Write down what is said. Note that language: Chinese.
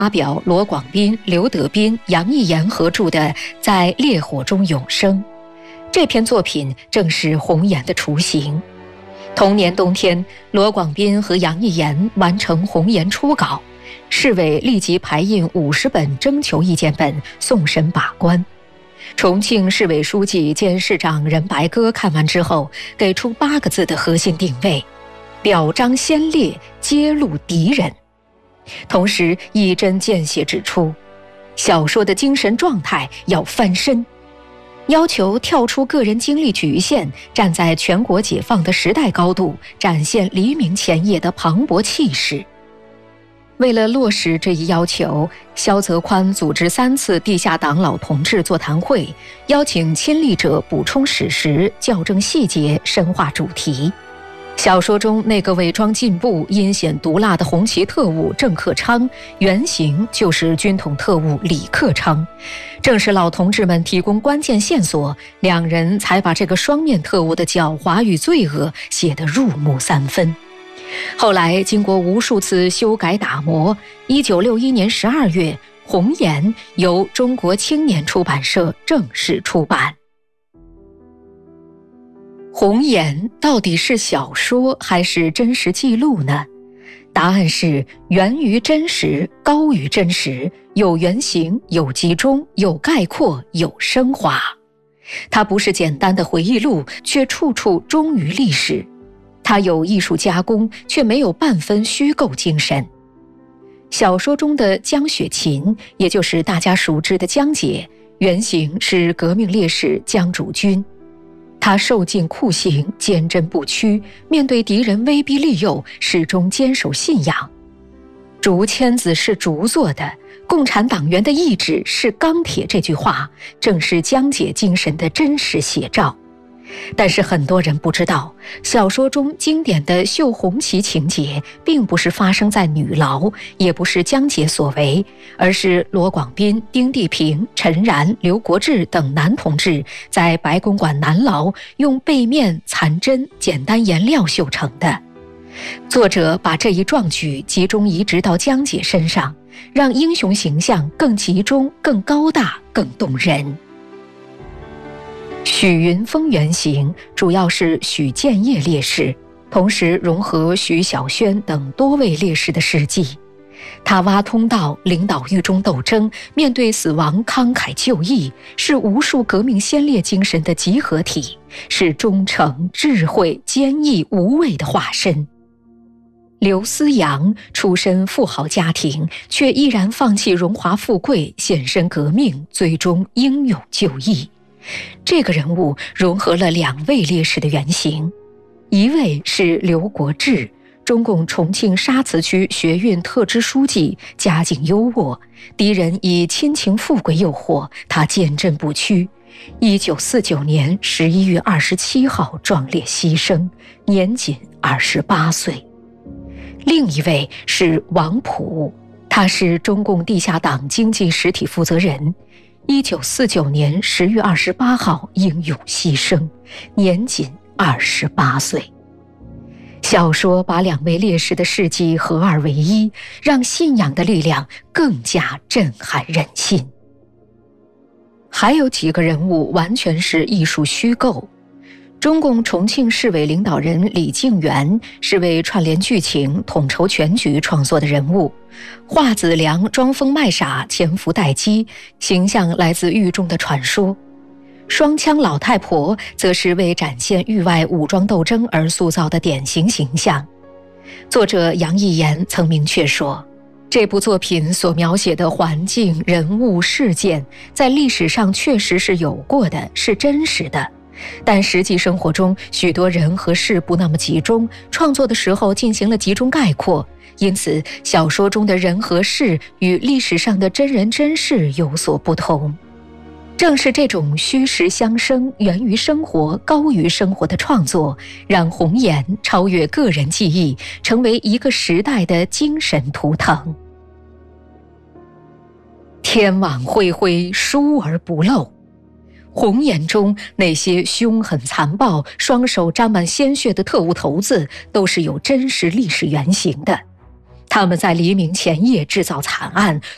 发表罗广斌、刘德斌、杨义言合著的《在烈火中永生》。这篇作品正是红岩的雏形。同年冬天，罗广斌和杨义言完成红岩初稿，市委立即排印50本征求意见本送审把关。重庆市委书记兼市长任白鸽看完之后，给出8个字的核心定位：表彰先烈，揭露敌人。同时一针见血指出，小说的精神状态要翻身，要求跳出个人经历局限，站在全国解放的时代高度，展现黎明前夜的磅礴气势。为了落实这一要求，萧泽宽组织3次地下党老同志座谈会，邀请亲历者补充史实，校正细节，深化主题。小说中那个伪装进步、阴险毒辣的红旗特务郑克昌，原型就是军统特务李克昌。正是老同志们提供关键线索，两人才把这个双面特务的狡猾与罪恶写得入木3分。后来经过无数次修改打磨，1961年12月，《红岩》由中国青年出版社正式出版。红岩到底是小说还是真实记录呢？答案是源于真实，高于真实，有原型，有集中，有概括，有升华。它不是简单的回忆录，却处处忠于历史。它有艺术加工，却没有半分虚构精神。小说中的江雪琴，也就是大家熟知的江姐，原型是革命烈士江竹君。他受尽酷刑，坚贞不屈，面对敌人威逼利诱，始终坚守信仰。竹签子是竹做的，共产党员的意志是钢铁，这句话正是江姐精神的真实写照。但是很多人不知道，小说中经典的绣红旗情节并不是发生在女牢，也不是江姐所为，而是罗广斌、丁地平、陈然、刘国志等男同志在白公馆南牢用背面、残针、简单颜料绣成的。作者把这一壮举集中移植到江姐身上，让英雄形象更集中、更高大、更动人。许云峰原型主要是许建业烈士，同时融合许小轩等多位烈士的事迹。他挖通道，领导狱中斗争，面对死亡慷慨就义，是无数革命先烈精神的集合体，是忠诚、智慧、坚毅、无畏的化身。刘思洋出身富豪家庭，却毅然放弃荣华富贵，献身革命，最终英勇就义。这个人物融合了2位烈士的原型，一位是刘国志，中共重庆沙磁区学运特支书记，家境优渥，敌人以亲情富贵诱惑，他坚贞不屈。1949年11月27号壮烈牺牲，年仅28岁。另一位是王普，他是中共地下党经济实体负责人，1949年10月28号英勇牺牲，年仅28岁。小说把2位烈士的事迹合二为一，让信仰的力量更加震撼人心。还有几个人物完全是艺术虚构。中共重庆市委领导人李静元是为串联剧情、统筹全局创作的人物，华子良装疯卖傻、潜伏待机，形象来自狱中的传说。双枪老太婆则是为展现狱外武装斗争而塑造的典型形象。作者杨义言曾明确说，这部作品所描写的环境、人物、事件，在历史上确实是有过的，是真实的。但实际生活中，许多人和事不那么集中，创作的时候进行了集中概括，因此小说中的人和事与历史上的真人真事有所不同。正是这种虚实相生、源于生活、高于生活的创作，让红岩超越个人记忆，成为一个时代的精神图腾。天网恢恢，疏而不漏。红岩中那些凶狠残暴、双手沾满鲜血的特务头子，都是有真实历史原型的。他们在黎明前夜制造惨案，